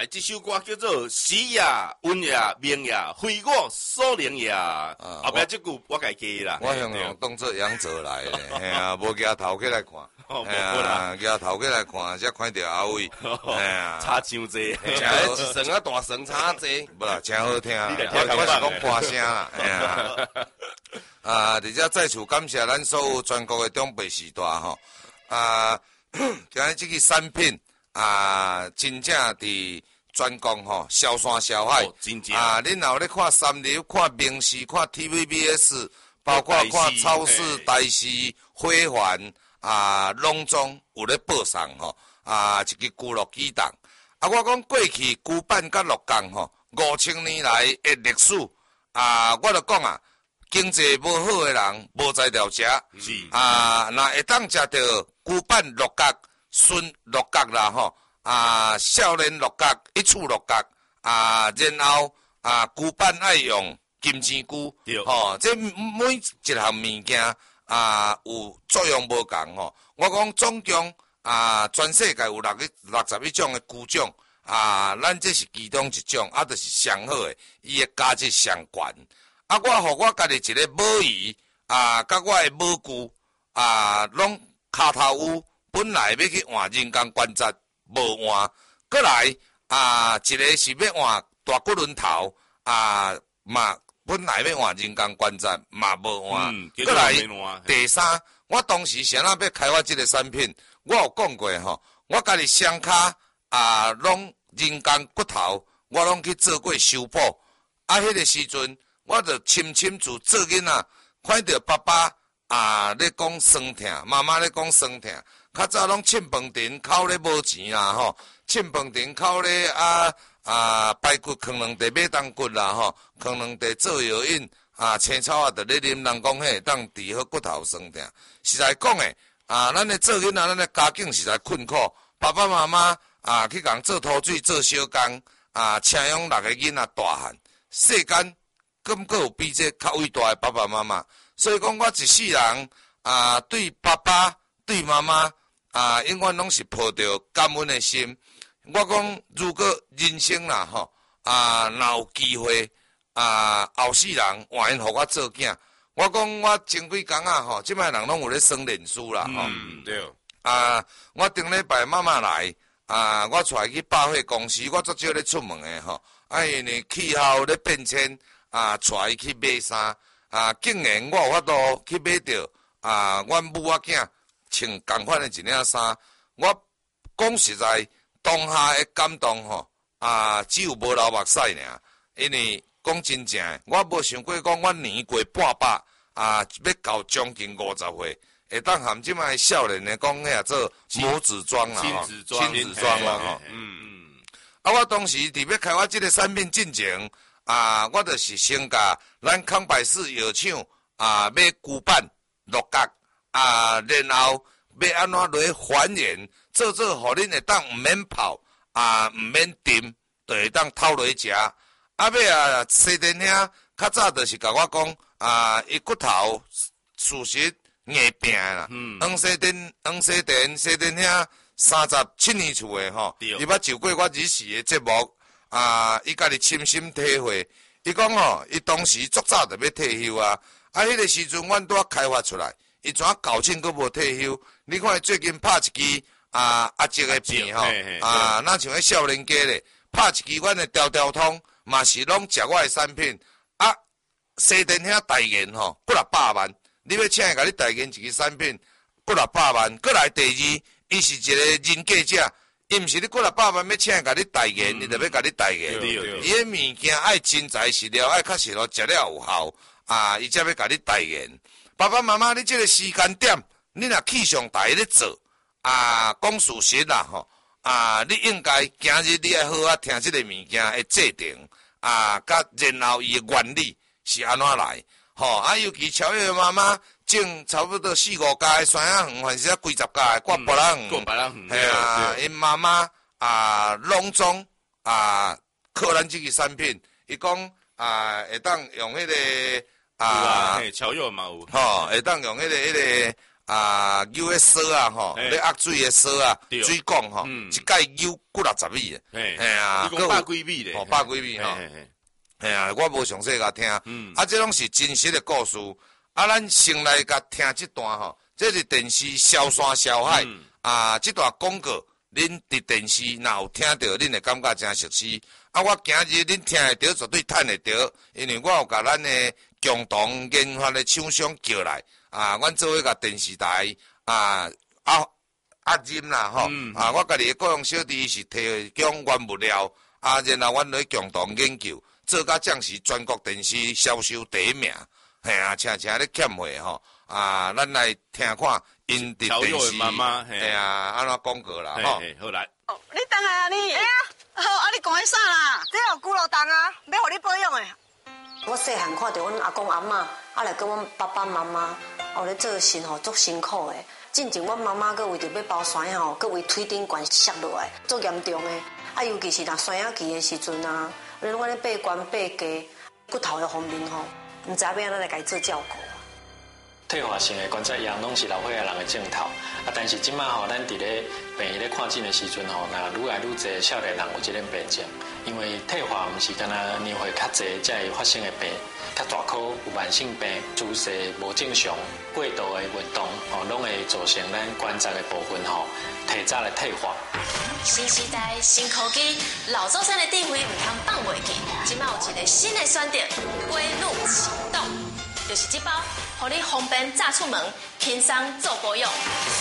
来，这首歌叫做《时也、运也、命也，非我所能也》。后壁这句我家加啦。 我用当做杨泽来的，嘿啊，无举头起来看，嘿啊，举头起来看，才看到阿伟，嘿啊， 差伤济， 一绳啊大绳差济，不啦，真好听，我是讲歌声啦，嘿啊，而且再次感谢咱所有全国的长辈时代吼，今日这个产品真正伫全国吼销山销海，恁若有咧看三立、看明视、看 TVBS， 包括看超市、台视、花环拢总有咧报上吼一个侏罗纪档。我讲过去旧版甲鹿港吼5000年来的历史我就讲经济无好的人无才调食若会当食到旧版鹿角、纯鹿角啦吼少年鹿角、一处鹿角然后旧版爱用金针菇吼，这每一项物件有作用无共吼。我讲总共全世界有61种的菇种咱这是其中一种就是上好的，伊的价值上悬。我家己一个母鱼甲我的母菇拢骹头有，本来要去换人工关节无换，过来一个是要换大骨轮头嘛，本来要换人工关节嘛无换，过来第三，我当时谁要开发这个产品，我有讲过吼，我家己双骹拢人工骨头，我拢去做过修补，迄个时阵。我就深自做囡仔，看到爸爸咧讲酸痛，妈妈咧讲酸痛。较早拢凊饭店口咧无钱啦吼，凊饭店口咧排骨放两地马当骨啦吼，放两地做药引青草就咧啉，人讲迄会当治好骨头酸痛。实在讲诶咱咧做囡仔，咱咧家境实在困苦，爸爸妈妈去共做土水做小工请养6个囡仔大汉，世间。更有比这较伟大的爸爸妈妈，所以讲我一世人对爸爸对妈妈永远拢是抱着感恩的心。我讲如果人生啦吼若有机会后世人愿意互我做囝，我讲我前几工吼，即摆人拢有咧算脸书啦吼。 对。 我顶礼拜妈妈来我带去百货公司，我足少咧出门的吼，因为气候咧变迁。带伊去买衫竟然我有法度去买到阮母仔囝穿同款的一领衫。我讲实在，当下的感动吼只有无流目屎尔。因为讲真正，我无想过讲我年过半百要到将近50岁，会当含即摆少年的讲遐做母子装啦，亲子装啦吼。我当时伫要开发即个产品进前。我就是先甲咱康百氏药厂买旧版鹿角然后要安怎来还原，做互恁会当毋免泡毋免炖，就会当偷来食。要西电兄较早就是甲我讲伊骨头事实硬病啦。黄西电兄37年厝的吼，伊捌就过我日时的节目。伊家己亲身体会，伊讲吼，伊当时足早就要退休迄个时阵，阮拄开发出来，伊怎90佫无退休？你看伊最近拍一支阿叔的片吼，那像迄少年家咧，拍一支阮的条条通，嘛是拢食我的产品。西电兄代言吼，几若百万，你要请伊甲你代言一支产品，几若百万。过来第二，伊是一个人价者。伊毋是你几若百万要请甲你代言，你就要甲你代言。伊个物件爱真材实料，爱确实咯，食了有效伊才要甲你代言。爸爸妈妈，你这个时间点，你若气象台咧做讲事实啦吼你应该今日你爱好听这个物件的制定甲然后伊的原理是安怎来吼尤其超越妈妈。种差不多4、5家的山仔园，还是几十家的割别人园，因妈妈拢总靠咱这个产品，伊讲会当用迄个超越嘛有， 会当用迄个牛的锁啊吼，咧压水的锁啊，水管吼，一盖牛几60米的， 嘿啊，你讲百几米咧， 哦，百几米吼，嘿啊，我无详细甲听，啊，这拢是真实的故事，啊，咱先来甲听这段吼，这是电视消山消海，啊，这段广告，恁伫电视若有听到，恁会感觉真熟悉，啊，我今日恁听会到，绝对趁会到，因为我有甲咱的共同研发的厂商叫来。啊，阮做迄个电视台啊任啦吼，我家己的雇佣小弟是提供原物料，啊，然后阮咧共同研究，做甲暂时全国电视销售第一名，嘿啊，请咧欠货吼，啊，咱来听看因伫电视，嘿啊，安怎广告啦吼。 好来。 哦，你等下啊你。哎呀，好啊，你讲啥啦？这有骨肉重啊，要互你保养的。 我细汉看到阮阿公阿嬷，啊来跟阮爸爸妈妈，咧做神吼，足辛苦的。进前阮妈妈佫为着要包山吼，佫为腿顶管摔落来，足严重的。啊，尤其是若山仔期的时阵啊，阮咧爬关爬低，骨头的方面吼，毋知要安怎来家做照顾。 退化性的关节炎拢是老岁仔人的症头，啊，但是即马吼，咱伫咧病院咧看诊的时阵吼，那愈来愈侪少年人有即个病症，因为退化毋是干那年岁较侪才会发生的病，较大颗有慢性病、姿势无正常、过度的运动，吼，拢会造成咱关节的部分吼提早的退化。 新时代新科技，老祖先的智慧唔通放袂记，即马有一个新的选择，归路启动。就是这包，让你方便早出门，轻松做保养。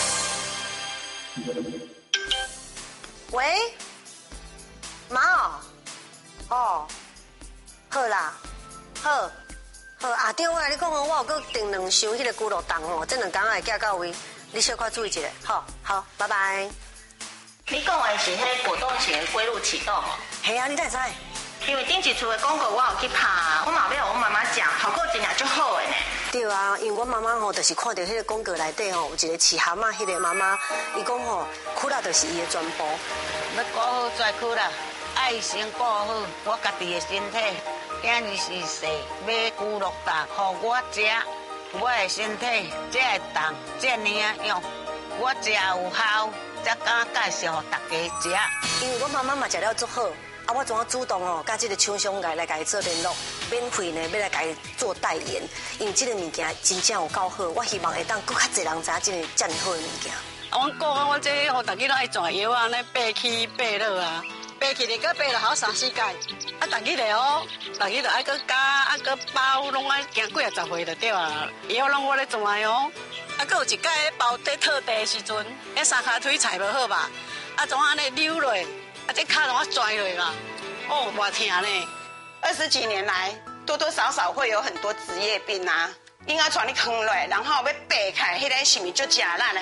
喂，妈哦，好啦，好啊，对啊，你讲哦，我有搁订2箱迄个骨肉冻哦，这2天会寄到位，你小可注意一下，好，拜拜。 你讲的是迄果冻型的归路启动哦？ 系啊，你哪会知？ 因为顶一次的广告我有去拍，我嘛要我妈妈讲，效果真正足好的呢。 对啊，因为我妈妈吼，就是看到迄个广告内底吼，有一个饲蛤蟆迄个妈妈，伊讲吼，苦力就是伊的全部。 要顾好跩苦力，爱先顾好我家己的身体。今日是细，买骨肉冻，互我食，我的身体才会动，才领用。我食有效，才敢介绍互大家食。 因为我妈妈嘛食了足好。啊，我怎啊主动哦，甲这个厂商来甲伊做联络，免费呢，要来甲伊做代言。因为这个物件真正有够好，我希望会当更较侪人知这个这么好的物件。 阮讲啊，我这吼，大家拢爱转药啊，咧爬起爬落啊，爬起嚟个爬落好3、4届，啊，大家嚟哦，大家就爱搁加，啊搁包，拢爱行几10岁就对啊。药拢我咧转哦，啊，搁有一届包在套地的时阵，迄3骹腿踩无好吧，啊，怎安尼扭落？啊，这脚怎啊拽落嘛？哦，偌疼呢 ！20几年来，多多少少会有很多职业病啊，应该传你坑落，然后要爬开，迄个是咪就假烂了？